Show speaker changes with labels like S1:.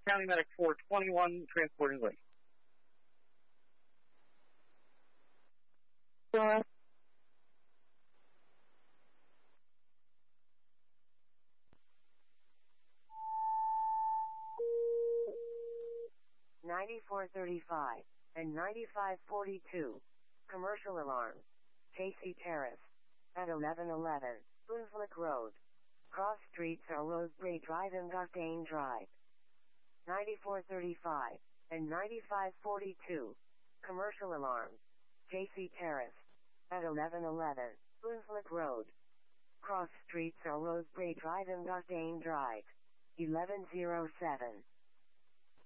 S1: County Medic 421, transporting Lee.
S2: Dora.
S3: $94.35 and $95.42. Commercial alarm. JC Terrace. At 1111, Brunswick Road. Cross streets are Rosebery Drive and Gartain Drive. $94.35 and $95.42. Commercial alarm. JC Terrace. At 1111, Brunswick Road. Cross streets are Rosebery Drive and Gartain Drive. 1107.